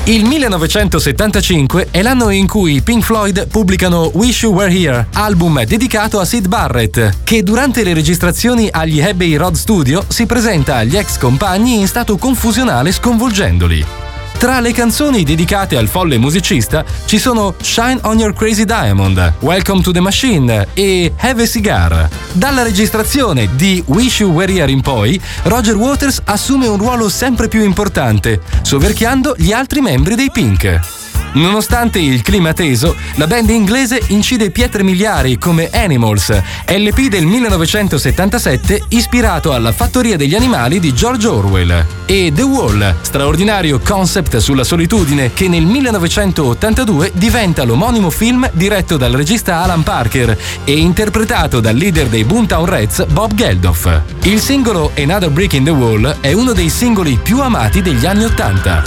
Il 1975 è l'anno in cui i Pink Floyd pubblicano Wish You Were Here, album dedicato a Syd Barrett, che durante le registrazioni agli Abbey Road Studio si presenta agli ex compagni in stato confusionale sconvolgendoli. Tra le canzoni dedicate al folle musicista ci sono Shine on Your Crazy Diamond, Welcome to the Machine e Have a Cigar. Dalla registrazione di Wish You Were Here in poi, Roger Waters assume un ruolo sempre più importante, soverchiando gli altri membri dei Pink. Nonostante il clima teso, la band inglese incide pietre miliari come Animals, LP del 1977 ispirato alla Fattoria degli animali di George Orwell, e The Wall, straordinario concept sulla solitudine che nel 1982 diventa l'omonimo film diretto dal regista Alan Parker e interpretato dal leader dei Boomtown Rats Bob Geldof. Il singolo Another Brick in the Wall è uno dei singoli più amati degli anni '80.